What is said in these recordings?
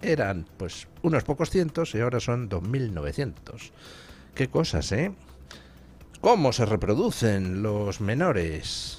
eran pues unos pocos cientos y ahora son 2.900. Qué cosas, ¿eh? ¿Cómo se reproducen los menores?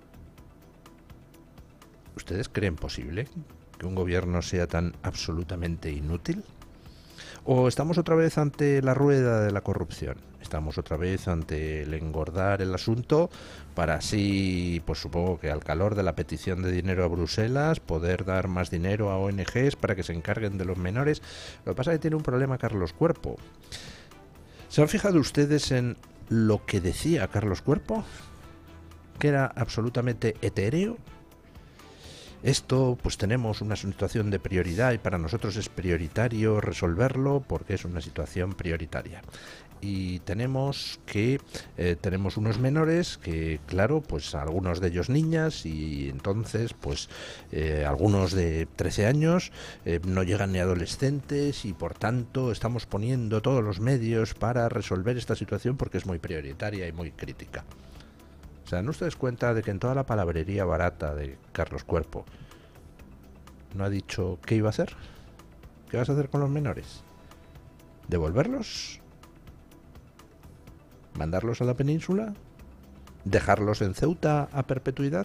¿Ustedes creen posible que un gobierno sea tan absolutamente inútil? ¿O estamos otra vez ante la rueda de la corrupción? Estamos otra vez ante el engordar el asunto para así, pues supongo que al calor de la petición de dinero a Bruselas, poder dar más dinero a ONGs para que se encarguen de los menores. Lo que pasa es que tiene un problema Carlos Cuerpo. ¿Se han fijado ustedes en lo que decía Carlos Cuerpo? Que era absolutamente etéreo. Esto, pues tenemos una situación de prioridad y para nosotros es prioritario resolverlo porque es una situación prioritaria. Y tenemos unos menores que, claro, pues algunos de ellos niñas y entonces, pues algunos de 13 años no llegan ni adolescentes y por tanto estamos poniendo todos los medios para resolver esta situación porque es muy prioritaria y muy crítica. ¿Se dan ustedes cuenta de que en toda la palabrería barata de Carlos Cuerpo no ha dicho qué iba a hacer? ¿Qué vas a hacer con los menores? ¿Devolverlos? ¿Mandarlos a la península? ¿Dejarlos en Ceuta a perpetuidad?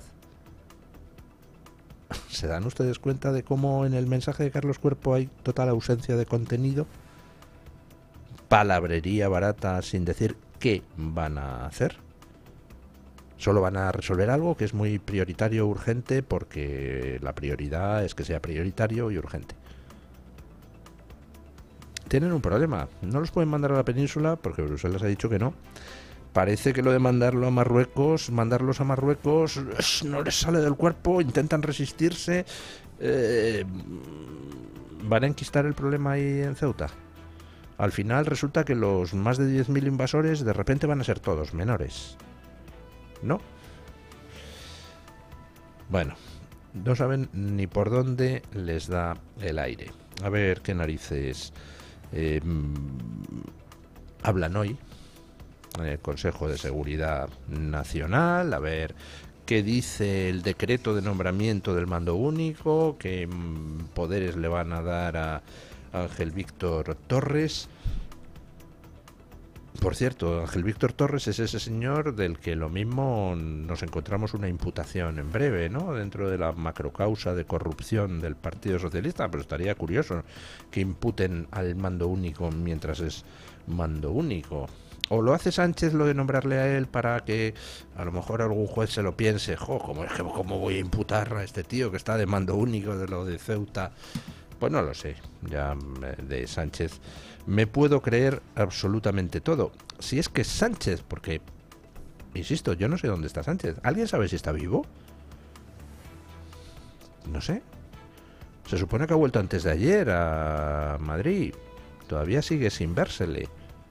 ¿Se dan ustedes cuenta de cómo en el mensaje de Carlos Cuerpo hay total ausencia de contenido? Palabrería barata sin decir qué van a hacer. Solo van a resolver algo que es muy prioritario, urgente, porque la prioridad es que sea prioritario y urgente. Tienen un problema. No los pueden mandar a la península porque Bruselas ha dicho que no. Parece que lo de mandarlos a Marruecos no les sale del cuerpo, intentan resistirse. ¿Van a enquistar el problema ahí en Ceuta? Al final resulta que los más de 10.000 invasores de repente van a ser todos menores. ¿No? Bueno, no saben ni por dónde les da el aire. A ver qué narices hablan hoy en el Consejo de Seguridad Nacional, a ver qué dice el decreto de nombramiento del mando único, qué poderes le van a dar a Ángel Víctor Torres. Por cierto, Ángel Víctor Torres es ese señor del que lo mismo nos encontramos una imputación en breve, ¿no? Dentro de la macrocausa de corrupción del Partido Socialista, pero estaría curioso que imputen al mando único mientras es mando único. O lo hace Sánchez lo de nombrarle a él para que a lo mejor algún juez se lo piense, ¿cómo voy a imputar a este tío que está de mando único de lo de Ceuta? Pues no lo sé, ya de Sánchez me puedo creer absolutamente todo. Si es que es Sánchez, porque, insisto, yo no sé dónde está Sánchez. ¿Alguien sabe si está vivo? No sé. Se supone que ha vuelto antes de ayer a Madrid. Todavía sigue sin vérsele.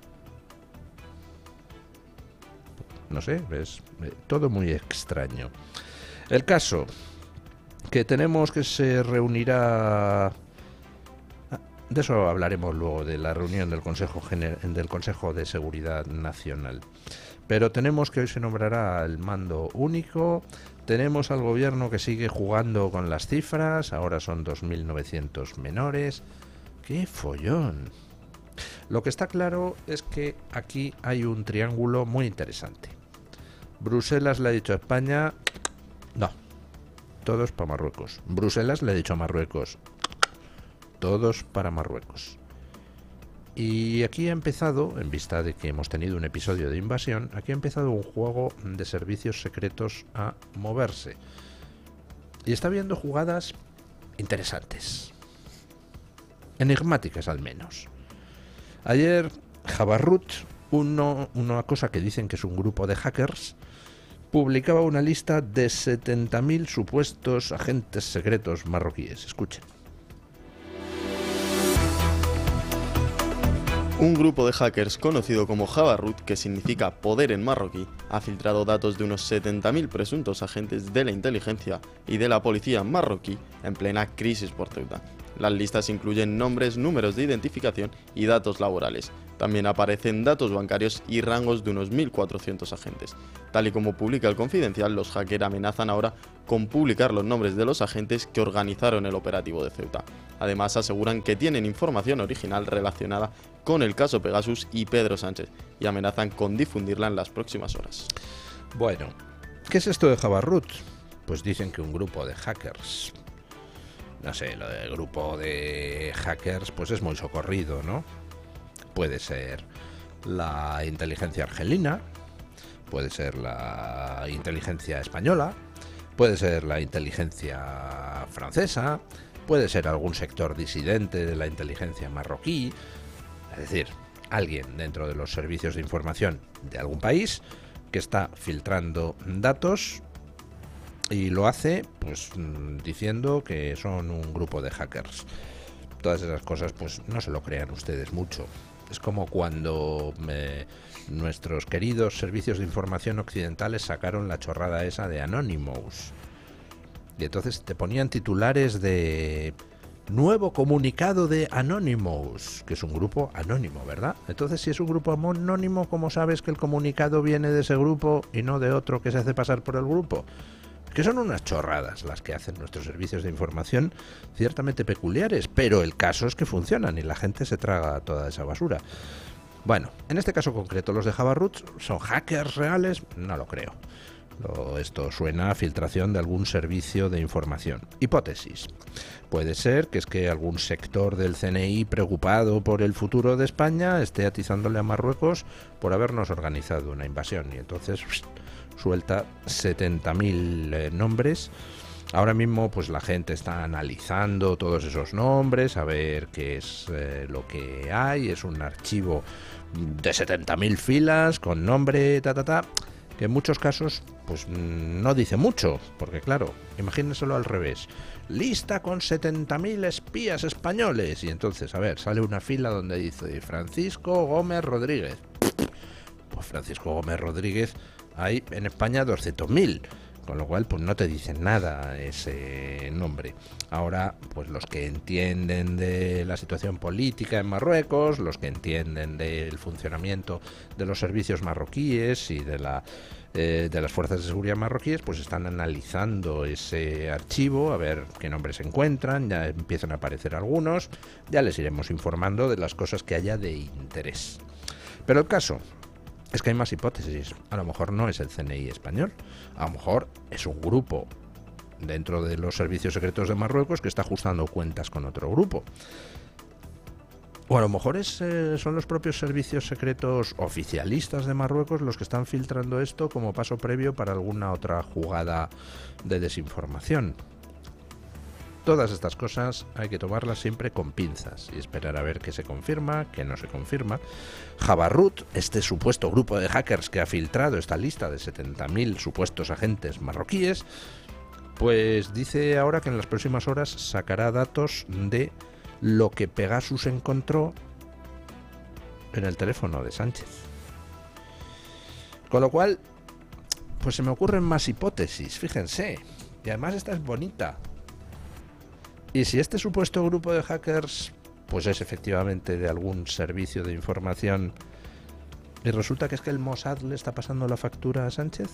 No sé, es todo muy extraño. El caso, que tenemos que se reunirá... De eso hablaremos luego, de la reunión del Consejo de Seguridad Nacional. Pero tenemos que hoy se nombrará el mando único. Tenemos al gobierno que sigue jugando con las cifras. Ahora son 2.900 menores. ¡Qué follón! Lo que está claro es que aquí hay un triángulo muy interesante. Bruselas le ha dicho a España, no, todos para Marruecos. Bruselas le ha dicho a Marruecos, todos para Marruecos. Y aquí ha empezado, en vista de que hemos tenido un episodio de invasión, aquí ha empezado un juego de servicios secretos a moverse. Y está habiendo jugadas interesantes. Enigmáticas al menos. Ayer, Jabarrut, una cosa que dicen que es un grupo de hackers, publicaba una lista de 70.000 supuestos agentes secretos marroquíes. Escuchen. Un grupo de hackers conocido como Jabarrut, que significa poder en marroquí, ha filtrado datos de unos 70.000 presuntos agentes de la inteligencia y de la policía marroquí en plena crisis por Ceuta. Las listas incluyen nombres, números de identificación y datos laborales. También aparecen datos bancarios y rangos de unos 1.400 agentes. Tal y como publica el Confidencial, los hackers amenazan ahora con publicar los nombres de los agentes que organizaron el operativo de Ceuta. Además, aseguran que tienen información original relacionada con el caso Pegasus y Pedro Sánchez y amenazan con difundirla en las próximas horas. Bueno, ¿qué es esto de Java-Root? Pues dicen que un grupo de hackers. No sé, lo del grupo de hackers pues es muy socorrido, ¿no? Puede ser la inteligencia argelina, puede ser la inteligencia española, puede ser la inteligencia francesa, puede ser algún sector disidente de la inteligencia marroquí, es decir, alguien dentro de los servicios de información de algún país que está filtrando datos y lo hace pues diciendo que son un grupo de hackers. Todas esas cosas pues no se lo crean ustedes mucho. Es como cuando nuestros queridos servicios de información occidentales sacaron la chorrada esa de Anonymous. Y entonces te ponían titulares de nuevo comunicado de Anonymous, que es un grupo anónimo, ¿verdad? Entonces, si es un grupo anónimo, ¿cómo sabes que el comunicado viene de ese grupo y no de otro que se hace pasar por el grupo? Que son unas chorradas las que hacen nuestros servicios de información, ciertamente peculiares, pero el caso es que funcionan y la gente se traga toda esa basura. Bueno, en este caso concreto, los de Java-Root son hackers reales, no lo creo. Esto suena a filtración de algún servicio de información. Hipótesis. Puede ser que es que algún sector del CNI preocupado por el futuro de España esté atizándole a Marruecos por habernos organizado una invasión y entonces suelta 70.000 nombres. Ahora mismo pues la gente está analizando todos esos nombres, a ver qué es lo que hay. Es un archivo de 70.000 filas con nombre, que en muchos casos pues no dice mucho, porque claro, imagínenselo al revés. Lista con 70.000 espías españoles y entonces, a ver, sale una fila donde dice Francisco Gómez Rodríguez. Pues Francisco Gómez Rodríguez hay en España 200.000, con lo cual pues no te dicen nada ese nombre. Ahora pues los que entienden de la situación política en Marruecos, los que entienden del funcionamiento de los servicios marroquíes y de las fuerzas de seguridad marroquíes, pues están analizando ese archivo a ver qué nombres se encuentran. Ya empiezan a aparecer algunos, ya les iremos informando de las cosas que haya de interés. Pero el caso es que hay más hipótesis. A lo mejor no es el CNI español, a lo mejor es un grupo dentro de los servicios secretos de Marruecos que está ajustando cuentas con otro grupo. O a lo mejor son los propios servicios secretos oficialistas de Marruecos los que están filtrando esto como paso previo para alguna otra jugada de desinformación. Todas estas cosas hay que tomarlas siempre con pinzas y esperar a ver qué se confirma, qué no se confirma. Java-Root, este supuesto grupo de hackers que ha filtrado esta lista de 70.000 supuestos agentes marroquíes, pues dice ahora que en las próximas horas sacará datos de lo que Pegasus encontró en el teléfono de Sánchez. Con lo cual, pues se me ocurren más hipótesis, fíjense. Y además esta es bonita. Y si este supuesto grupo de hackers pues es efectivamente de algún servicio de información y resulta que es que el Mossad le está pasando la factura a Sánchez,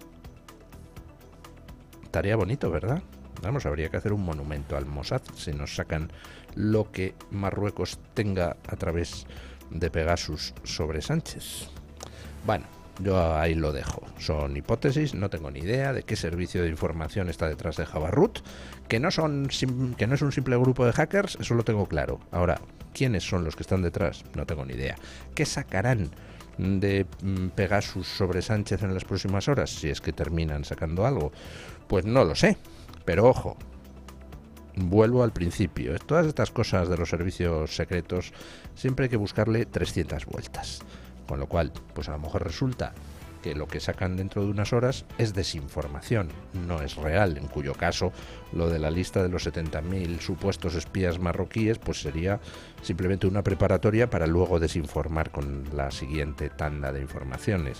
estaría bonito, ¿verdad? Vamos, habría que hacer un monumento al Mossad si nos sacan lo que Marruecos tenga a través de Pegasus sobre Sánchez. Bueno, yo ahí lo dejo. Son hipótesis, no tengo ni idea de qué servicio de información está detrás de Java-Root, que no es un simple grupo de hackers, eso lo tengo claro. Ahora, ¿quiénes son los que están detrás? No tengo ni idea. ¿Qué sacarán de Pegasus sobre Sánchez en las próximas horas? Si es que terminan sacando algo, pues no lo sé. Pero ojo, vuelvo al principio. Todas estas cosas de los servicios secretos siempre hay que buscarle 300 vueltas. Con lo cual, pues a lo mejor resulta que lo que sacan dentro de unas horas es desinformación, no es real, en cuyo caso lo de la lista de los 70.000 supuestos espías marroquíes pues sería simplemente una preparatoria para luego desinformar con la siguiente tanda de informaciones.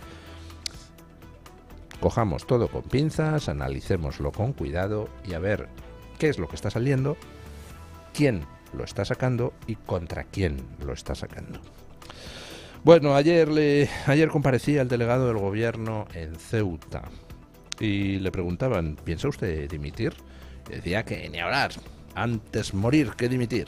Cojamos todo con pinzas, analicémoslo con cuidado y a ver qué es lo que está saliendo quién lo está sacando y contra quién lo está sacando. Bueno, ayer comparecía el delegado del gobierno en Ceuta y le preguntaban, ¿piensa usted dimitir? Y decía que ni hablar, antes morir que dimitir.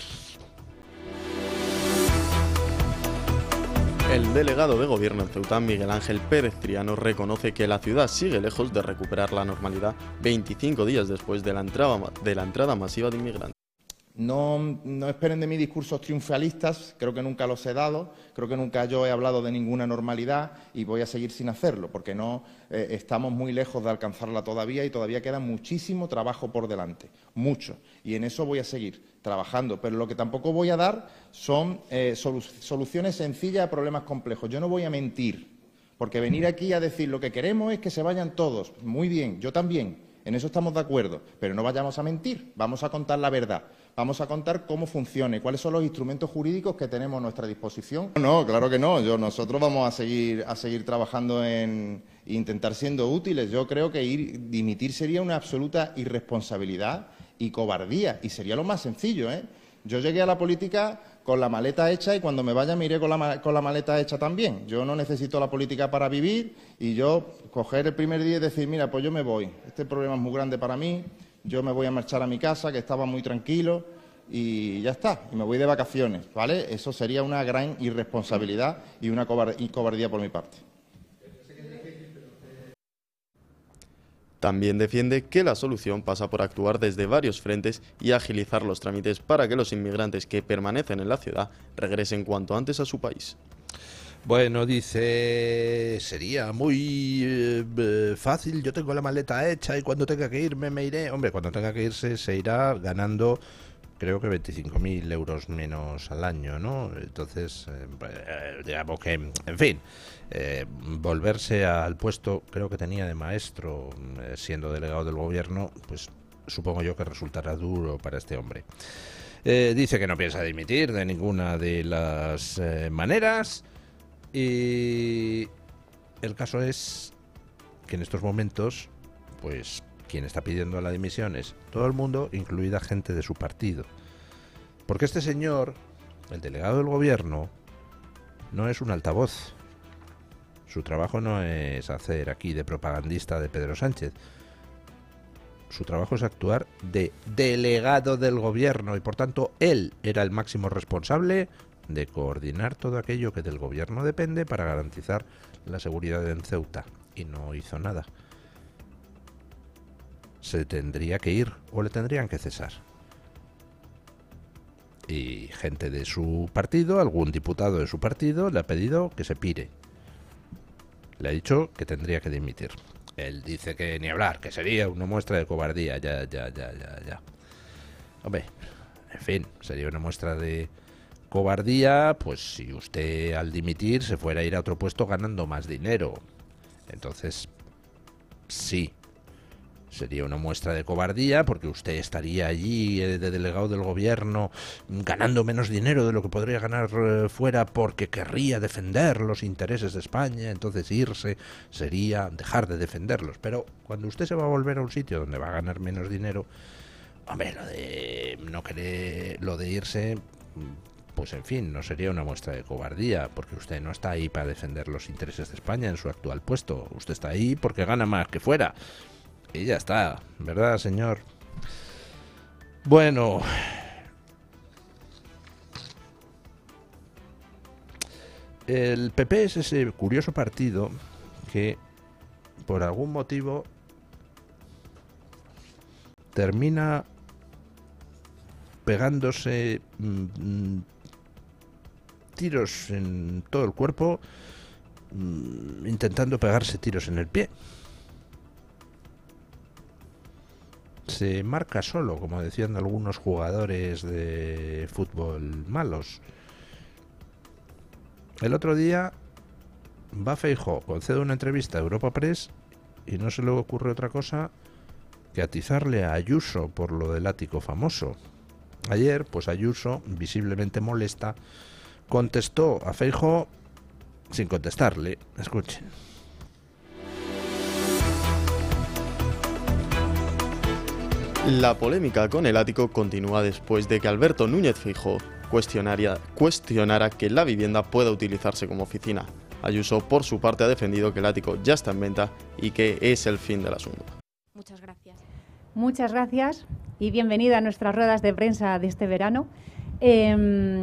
El delegado de gobierno en Ceuta, Miguel Ángel Pérez Triano, reconoce que la ciudad sigue lejos de recuperar la normalidad 25 días después de la entrada masiva de inmigrantes. No esperen de mí discursos triunfalistas, creo que nunca los he dado, creo que nunca yo he hablado de ninguna normalidad y voy a seguir sin hacerlo, porque no estamos muy lejos de alcanzarla todavía y todavía queda muchísimo trabajo por delante, mucho, y en eso voy a seguir trabajando, pero lo que tampoco voy a dar son soluciones sencillas a problemas complejos. Yo no voy a mentir, porque venir aquí a decir lo que queremos es que se vayan todos, muy bien, yo también, en eso estamos de acuerdo, pero no vayamos a mentir, vamos a contar la verdad. Vamos a contar cómo funciona y cuáles son los instrumentos jurídicos que tenemos a nuestra disposición. No, claro que no. Nosotros vamos a seguir trabajando en intentar siendo útiles. Yo creo que dimitir sería una absoluta irresponsabilidad y cobardía, y sería lo más sencillo, ¿eh? Yo llegué a la política con la maleta hecha y cuando me vaya me iré con la maleta hecha también. Yo no necesito la política para vivir y yo coger el primer día y decir, mira, pues yo me voy. Este problema es muy grande para mí. Yo me voy a marchar a mi casa, que estaba muy tranquilo, y ya está, y me voy de vacaciones, ¿vale? Eso sería una gran irresponsabilidad y una cobardía por mi parte. También defiende que la solución pasa por actuar desde varios frentes y agilizar los trámites para que los inmigrantes que permanecen en la ciudad regresen cuanto antes a su país. Bueno, dice, sería muy fácil, yo tengo la maleta hecha y cuando tenga que irme me iré. Hombre, cuando tenga que irse se irá ganando, creo que 25.000 euros menos al año, ¿no? Entonces, digamos que, en fin, volverse al puesto, creo que tenía de maestro, siendo delegado del gobierno, pues supongo yo que resultará duro para este hombre. Dice que no piensa dimitir de ninguna de las maneras. Y el caso es que en estos momentos, pues, quien está pidiendo la dimisión es todo el mundo, incluida gente de su partido. Porque este señor, el delegado del gobierno, no es un altavoz. Su trabajo no es hacer aquí de propagandista de Pedro Sánchez. Su trabajo es actuar de delegado del gobierno y, por tanto, él era el máximo responsable de coordinar todo aquello que del gobierno depende para garantizar la seguridad en Ceuta, y no hizo nada. Se tendría que ir o le tendrían que cesar. Y gente de su partido, algún diputado de su partido, le ha pedido que se pire. Le ha dicho que tendría que dimitir. Él dice que ni hablar, que sería una muestra de cobardía. Ya. Hombre, en fin, sería una muestra de cobardía, pues si usted al dimitir se fuera a ir a otro puesto ganando más dinero. Entonces, sí, sería una muestra de cobardía porque usted estaría allí de delegado del gobierno ganando menos dinero de lo que podría ganar fuera porque querría defender los intereses de España. Entonces irse sería dejar de defenderlos. Pero cuando usted se va a volver a un sitio donde va a ganar menos dinero, hombre, lo de irse, pues en fin, no sería una muestra de cobardía, porque usted no está ahí para defender los intereses de España en su actual puesto. Usted está ahí porque gana más que fuera. Y ya está, ¿verdad, señor? Bueno, el PP es ese curioso partido que, por algún motivo, termina pegándose tiros en todo el cuerpo, intentando pegarse tiros en el pie. Se marca solo, como decían algunos jugadores de fútbol malos. El otro día va Feijóo, concede una entrevista a Europa Press y no se le ocurre otra cosa que atizarle a Ayuso por lo del ático famoso. Ayer, pues Ayuso, visiblemente molesta, contestó a Feijóo sin contestarle. Escuchen. La polémica con el ático continúa después de que Alberto Núñez Feijóo cuestionara que la vivienda pueda utilizarse como oficina. Ayuso, por su parte, ha defendido que el ático ya está en venta y que es el fin del asunto. Muchas gracias. Muchas gracias y bienvenida a nuestras ruedas de prensa de este verano.